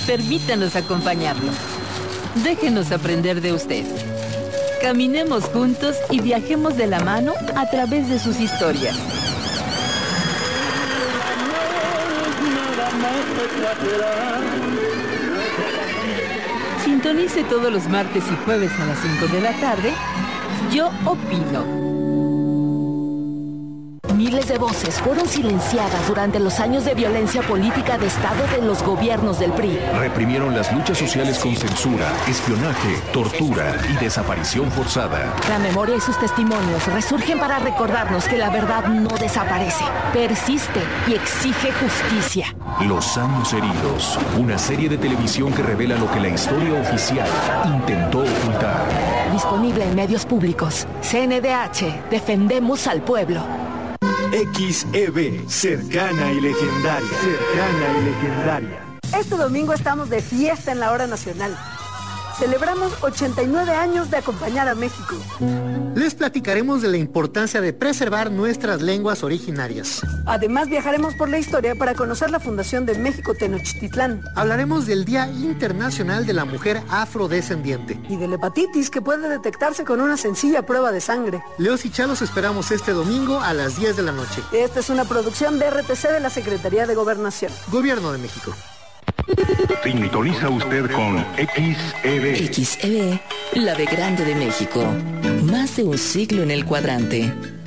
Permítanos acompañarlo. Déjenos aprender de usted. Caminemos juntos y viajemos de la mano a través de sus historias. Sintonice todos los martes y jueves a las 5 de la tarde. Yo opino. Miles de voces fueron silenciadas durante los años de violencia política de Estado de los gobiernos del PRI. Reprimieron las luchas sociales con censura, espionaje, tortura y desaparición forzada. La memoria y sus testimonios resurgen para recordarnos que la verdad no desaparece, persiste y exige justicia. Los años heridos, una serie de televisión que revela lo que la historia oficial intentó ocultar. Disponible en medios públicos. CNDH, defendemos al pueblo. XEB, cercana y legendaria. Cercana y legendaria. Este domingo estamos de fiesta en la hora nacional. Celebramos 89 años de acompañar a México. Les platicaremos de la importancia de preservar nuestras lenguas originarias. Además, viajaremos por la historia para conocer la fundación de México Tenochtitlán. Hablaremos del Día Internacional de la Mujer Afrodescendiente. Y de la hepatitis, que puede detectarse con una sencilla prueba de sangre. Leos y Chalos esperamos este domingo a las 10 de la noche. Esta es una producción de RTC de la Secretaría de Gobernación. Gobierno de México. Sintoniza usted con XEB. XEB, la B grande de México. Más de un siglo en el cuadrante.